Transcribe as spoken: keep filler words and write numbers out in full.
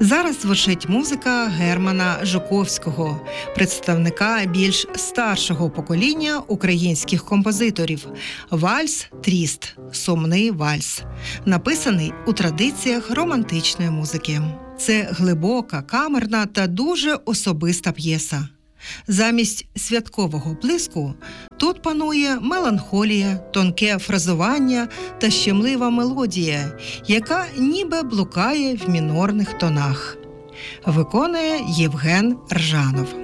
Зараз звучить музика Германа Жуковського, представника більш старшого покоління українських композиторів. Вальс «Тріст» – сумний вальс, написаний у традиціях романтичної музики. Це глибока, камерна та дуже особиста п'єса. Замість святкового блиску тут панує меланхолія, тонке фразування та щемлива мелодія, яка ніби блукає в мінорних тонах. Виконує Євген Ржанов.